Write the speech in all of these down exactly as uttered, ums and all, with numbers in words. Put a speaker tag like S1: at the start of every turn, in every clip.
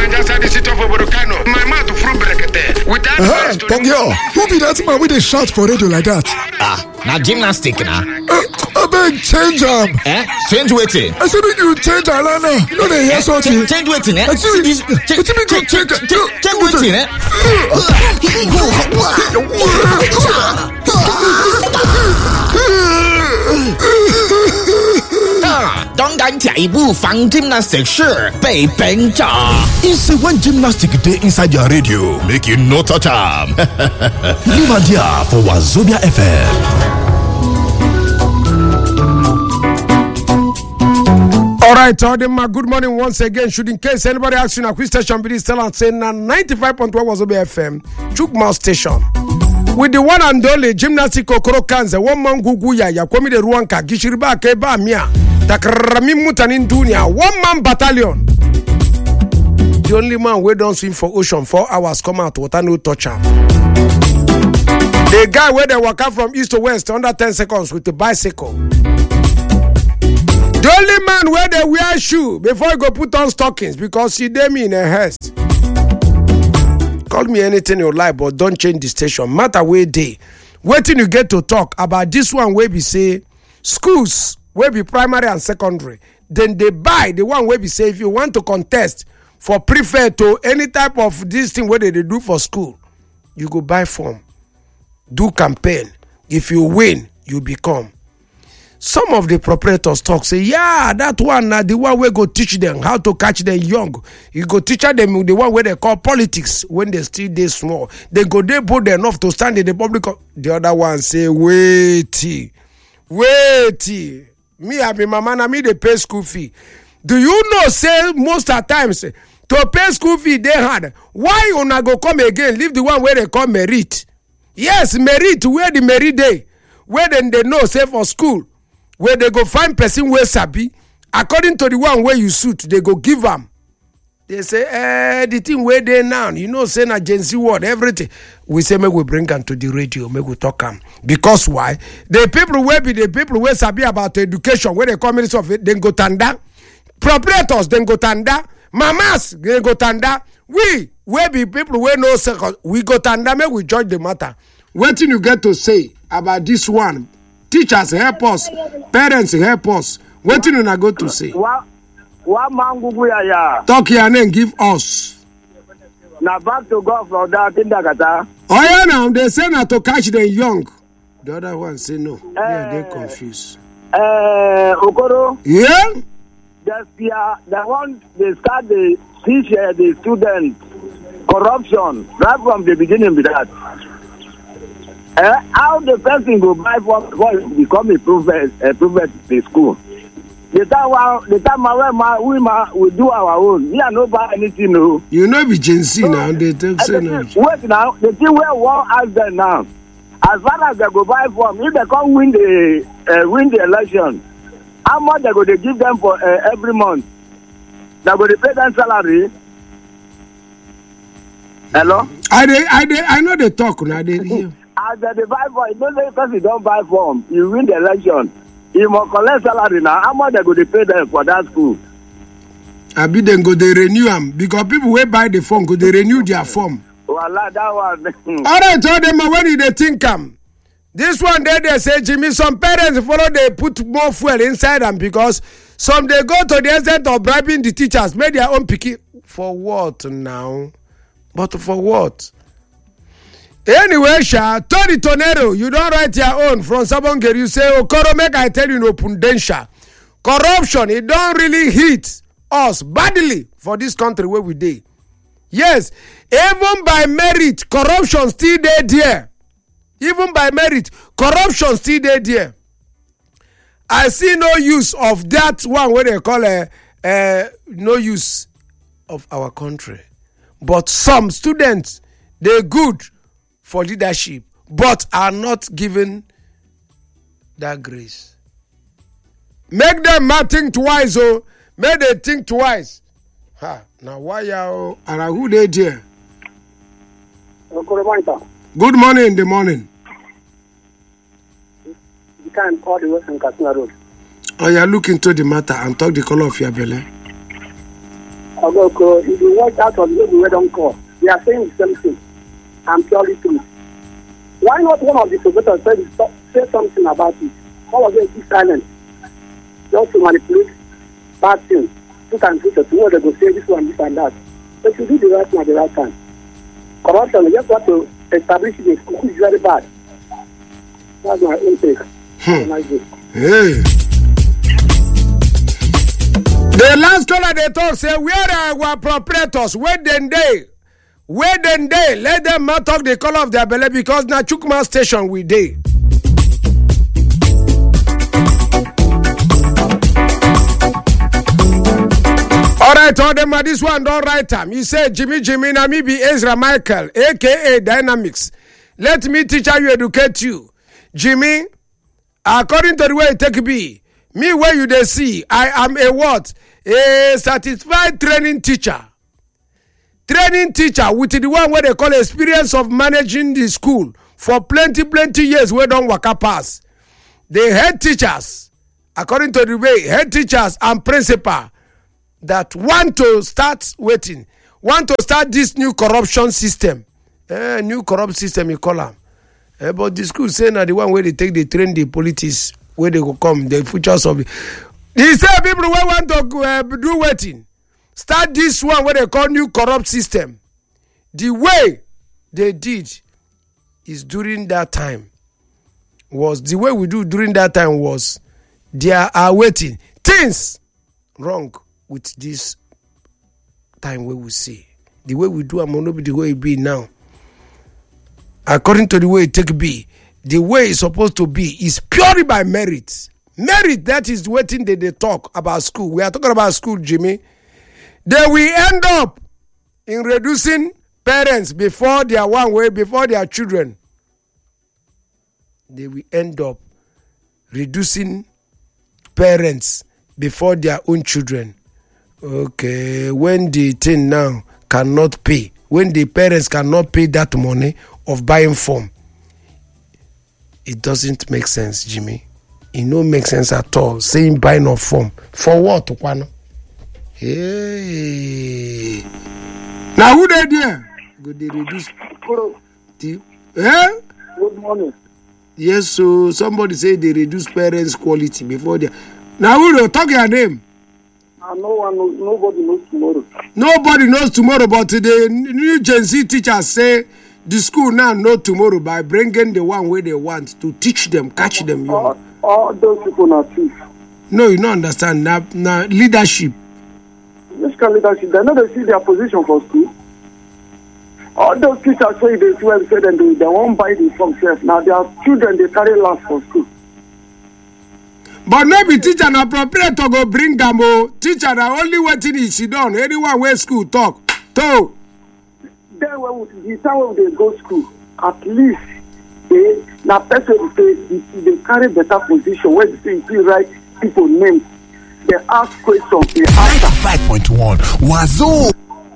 S1: outside the city of Oborokano. My mouth full brekete. Without
S2: Uh-huh, Tongyo, who be that man with a shout for radio like that?
S3: Ah, now gymnastic now.
S2: Uh, I beg, change am.
S3: Eh? Change waiting.
S2: I said make you change Alana. You know they hear something.
S3: Change waiting, eh?
S2: Excuse me.
S3: Change
S2: Change, change, change,
S3: change waiting, eh? Don't get a boo fun gymnastic sure, baby benja.
S4: It's one gymnastic day inside your radio. Make you no touch am. Leave a dia for Wazobia F M.
S5: All right, Odema, good morning once again. Should in case anybody asks you a quick station, please tell and say na ninety-five point one Wazobia F M, Chukma station. With the one and only gymnastic Okoro Kanze, one man gugu ya ya komi de Ruanka, Gishiriba Keba Mia, Takrami Mutanin Dunia, one man battalion. The only man we don't swim for ocean four hours come out water no touch am. The guy where they walk out from east to west under ten seconds with a bicycle. The only man where they wear shoe before he go put on stockings because he dey me in a haste. Call me anything you like, but don't change the station. Matter where day. Waiting you get to talk about this one where we say schools where be primary and secondary. Then they buy the one where we say if you want to contest for prefect to any type of this thing where they, they do for school, you go buy form, do campaign. If you win, you become. Some of the proprietors talk, say, yeah, that one, uh, the one where go teach them how to catch them young. You go teach them the one where they call politics when they still they small. They go they bold enough to stand in the public. The other one say, wait, wait. Me, I be my man, I me they pay school fee. Do you know, say, most of the times, to pay school fee, they hard. Why you not go come again, leave the one where they call merit? Yes, merit, where the merit day. Where then they know, say, for school. Where they go find person where sabi, according to the one where you suit, they go give them. They say, eh, the thing where they now, you know, say na Gen Z word, everything. We say, may we bring them to the radio, may we talk them. Because why? The people where be the people where sabi about education, where they come in of it, then go tanda. Proprietors, then go tanda. Mamas, then go tanda. We, where be people where no second, we go tanda, may we judge the matter. What thing you get to say about this one? Teachers help us, parents help us. What do you not go to say?
S6: What man gugu ya?
S5: Talk your name, give us.
S6: Now back to God from that in Dakata.
S5: Oh yeah, now they say not to catch them young. The other one say no. Uh, yeah, they confused.
S6: Uh, Okoro.
S5: Yeah.
S6: Just yeah, they want they start the teach uh, the students corruption right from the beginning with that. Uh, how the person go buy for before he become a prophet, a prophet in the school? The time one, the time my we ma we do our own. We are not buy anything, no.
S5: You know, be Gen Z so, now. They tell say no.
S6: Wait now, the thing where one ask them now. As far as they go buy from, if they come win the uh, win the election, how much they go to give them for uh, every month? They go to pay them salary. Hello.
S5: I they, I they, I know they talk now. They hear.
S6: As they buy for, it don't because you don't buy form, you win the election. You must collect salary now. How much they go to pay them for that school?
S5: I be then go they renew them because people will buy the form, go they renew their form.
S6: Well, that one.
S5: All right, told them when they think come. This one day they say, Jimmy, some parents follow they put more fuel inside them because some they go to the extent of bribing the teachers, make their own picky. For what now? But for what? Anyway, Sha, Tony Tonero, you don't write your own from Sabongeri. You say, Okoro, make I tell you in open danger. Corruption, it don't really hit us badly for this country where we dey. Yes, even by merit, corruption still dey there. Even by merit, corruption still dey there. I see no use of that one where they call a, uh, no use of our country. But some students, they're good for leadership, but are not given that grace. Make them not think twice, oh. Make them think twice. Ha, now why you are who they there? Good morning in the morning.
S6: You can call the Western Katsina Road.
S5: Oh, you look into the matter and talk the color of your belly.
S7: Although if you watch out of the way don't call, they are saying the same thing. I'm purely true. Why not one of the professors say, say something about it? All of them keep silent. Just to manipulate bad things. Put and put it. Tomorrow they go say this one, this and that. But you do the right thing at the right time. Corruption, you just have to establish it in school. It's very bad. That's my own take.
S5: Hmm.
S7: Like this.
S5: Hey. The last caller they talk say where are our proprietors? Where then they? Where then they? Let them not talk the color of their belly because na Chukma station we dey. All right, all them this one don't write time. You say Jimmy Jimmy na me be Ezra Michael, aka Dynamics. Let me teach how you educate you, Jimmy. According to the way it take be, me where you they see, I am a what? A certified training teacher. Training teacher with the one where they call experience of managing the school for plenty, plenty years where don't waka pass. The head teachers, according to the way, head teachers and principal that want to start waiting, want to start this new corruption system. Eh, new corrupt system, you call them. Eh, but the school say now the one where they take the train the politics, where they go come, the futures of it. He said people who want to uh, do waiting. Start this one what they call new corrupt system. The way they did is during that time was the way we do during that time was they are waiting. Things wrong with this time where we see. The way we do am not be the way it be now. According to the way it take be, the way it's supposed to be is purely by merit. Merit, that is waiting that they talk about school. We are talking about school, Jimmy. They will end up in reducing parents before their one way, before their children. They will end up reducing parents before their own children. Okay, when the thing now cannot pay, when the parents cannot pay that money of buying form, it doesn't make sense, Jimmy. It don't make sense at all. Saying buying of form. For what, Kwano? Hey. Now who they there? Good, they reduce. The, eh?
S7: Good morning.
S5: Yes, so somebody say they reduce parents' quality before they. Now who they talk your name?
S7: Uh, no one knows, nobody knows tomorrow.
S5: Nobody knows tomorrow, but the new Gen Z teachers say the school now know tomorrow by bringing the one way they want to teach them, catch them young.
S7: All, all those people are thieves.
S5: No, you don't understand. Now, now leadership.
S7: Which kind of leadership? They know they see their position for school. All those teachers say they swear say them they, they won't buy the form self. Now their children they carry last for school.
S5: But no be teacher na proprietor go bring them. Oh, teacher na only waiting is she done. Anyone where school talk. To.
S7: Then when the time when they go school, at least they na person they, they they carry better position where they see right people names. They ask questions. They answer.
S4: Five point one. Wazoo.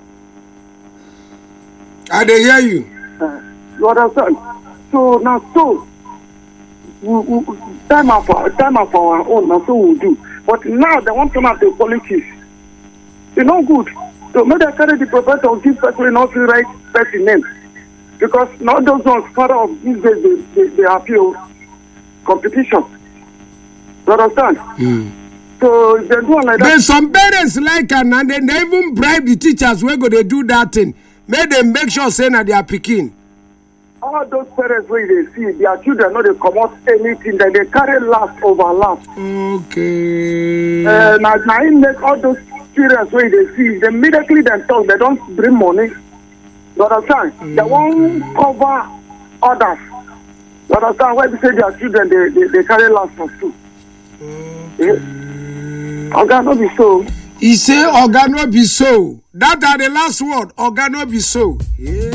S5: I dey hear you.
S7: Uh, you understand? So now so. We, we, time of our time of our own, that's what we do. But now they want to have the politics. It's not good. So maybe I carry the professor of this person not the right person name. Because now those ones part of these days they, they, they appeal competition. You understand?
S5: Mm.
S7: So if they do like that.
S5: But some parents like and and then they even bribe the teachers where go they do that thing. May they make sure say that they are picking.
S7: All those parents where they see their children know they come out anything that they carry last over last.
S5: Okay.
S7: Uh, now, now it make all those parents where they see they immediately themselves they don't bring money. You understand? Mm-hmm. They won't cover others. You understand? Why they say their children they, they, they carry last for school. Okay. Yeah. Oga no be so.
S5: He say Oga no be so. That are the last word. Oga no be so. Yeah.